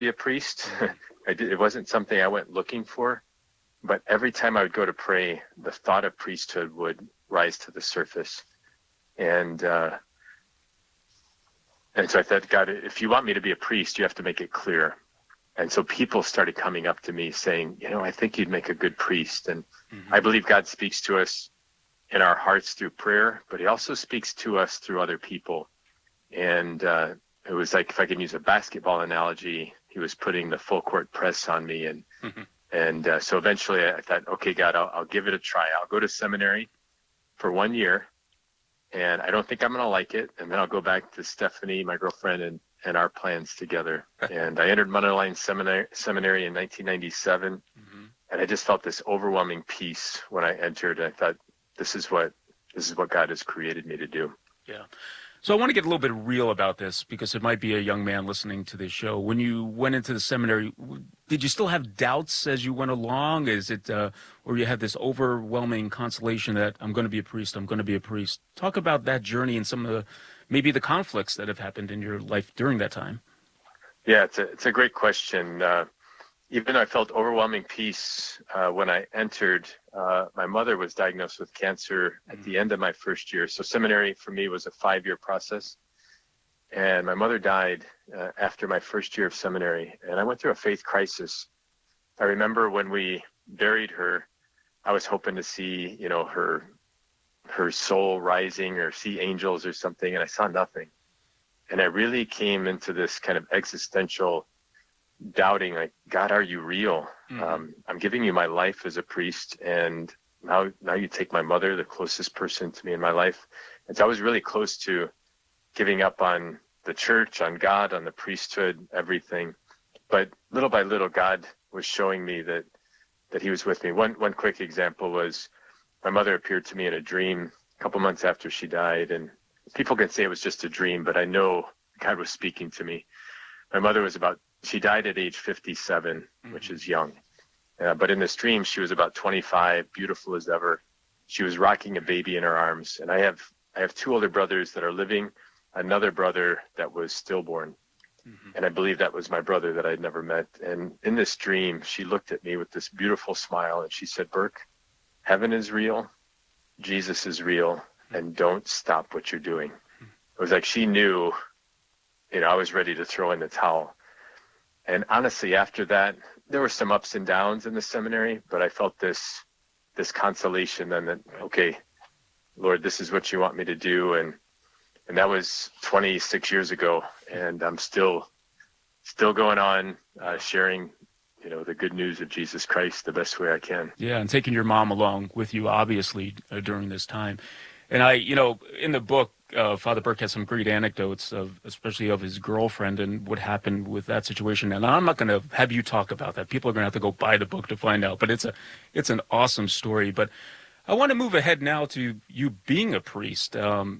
be a priest. It wasn't something I went looking for, but every time I would go to pray, the thought of priesthood would rise to the surface. And so I thought, God, if you want me to be a priest, you have to make it clear. And so people started coming up to me saying, I think you'd make a good priest. And I believe God speaks to us in our hearts through prayer, but he also speaks to us through other people. And it was like, if I can use a basketball analogy, he was putting the full court press on me. And so eventually I thought, okay, God, I'll give it a try. I'll go to seminary for 1 year, and I don't think I'm going to like it. And then I'll go back to Stephanie, my girlfriend, and our plans together. And I entered Mundelein Seminary in 1997, and I just felt this overwhelming peace when I entered. I thought, this is what God has created me to do. Yeah. So I want to get a little bit real about this, because it might be a young man listening to this show. When you went into the seminary, did you still have doubts as you went along? Is it, or you had this overwhelming consolation that I'm going to be a priest, I'm going to be a priest? Talk about that journey and some of maybe the conflicts that have happened in your life during that time. Yeah, it's a great question. Even though I felt overwhelming peace when I entered, my mother was diagnosed with cancer at the end of my first year. So seminary for me was a 5-year process. And my mother died after my first year of seminary. And I went through a faith crisis. I remember when we buried her, I was hoping to see, her soul rising or see angels or something. And I saw nothing. And I really came into this kind of existential doubting, like, God, are you real? I'm giving you my life as a priest, and now you take my mother, the closest person to me in my life. And so I was really close to giving up on the church, on God, on the priesthood, everything. But little by little, God was showing me that he was with me. One quick example was my mother appeared to me in a dream a couple months after she died, and people can say it was just a dream, but I know God was speaking to me. My mother she died at age 57, which is young. But in this dream, she was about 25, beautiful as ever. She was rocking a baby in her arms. And I have 2 older brothers that are living, another brother that was stillborn. And I believe that was my brother that I'd never met. And in this dream, she looked at me with this beautiful smile, and she said, Burke, heaven is real, Jesus is real, and don't stop what you're doing. It was like she knew, I was ready to throw in the towel. And honestly, after that, there were some ups and downs in the seminary, but I felt this consolation then that, okay, Lord, this is what you want me to do. And that was 26 years ago. And I'm still going on, sharing, the good news of Jesus Christ the best way I can. Yeah. And taking your mom along with you, obviously, during this time. And in the book, Father Burke has some great anecdotes especially of his girlfriend and what happened with that situation. And I'm not going to have you talk about that. People are going to have to go buy the book to find out. But it's an awesome story. But I want to move ahead now to you being a priest.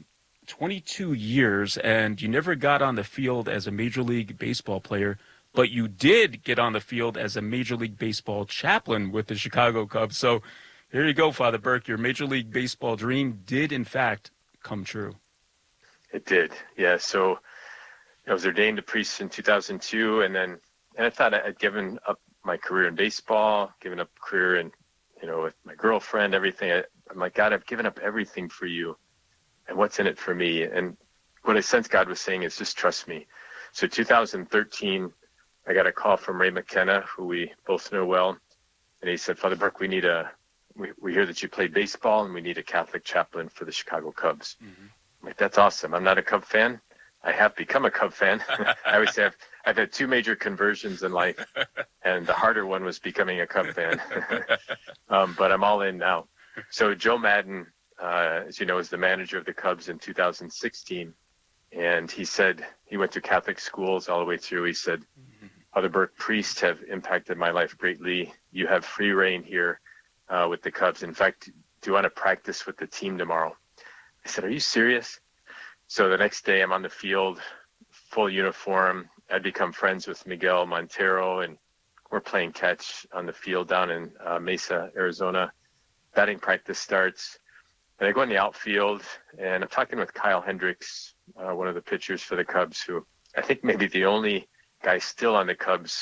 22 years, and you never got on the field as a Major League Baseball player, but you did get on the field as a Major League Baseball chaplain with the Chicago Cubs. So here you go, Father Burke. Your Major League Baseball dream did, in fact, come true. It did, yeah. So I was ordained a priest in 2002, and I thought I'd given up my career in baseball, given up career in, with my girlfriend, everything. I'm like, God, I've given up everything for you, and what's in it for me? And what I sense God was saying is just trust me. So 2013, I got a call from Ray McKenna, who we both know well, and he said, Father Burke, we hear that you played baseball, and we need a Catholic chaplain for the Chicago Cubs. I'm like, that's awesome. I'm not a Cub fan. I have become a Cub fan. I always say I've had 2 major conversions in life, and the harder one was becoming a Cub fan. But I'm all in now. So Joe Madden, as you know, is the manager of the Cubs in 2016. And he said he went to Catholic schools all the way through. He said, Father Burke, priests have impacted my life greatly. You have free reign here with the Cubs. In fact, do you want to practice with the team tomorrow? I said, are you serious? So the next day I'm on the field, full uniform. I'd become friends with Miguel Montero, and we're playing catch on the field down in Mesa, Arizona. Batting practice starts, and I go in the outfield, and I'm talking with Kyle Hendricks, one of the pitchers for the Cubs, who I think maybe the only guy still on the Cubs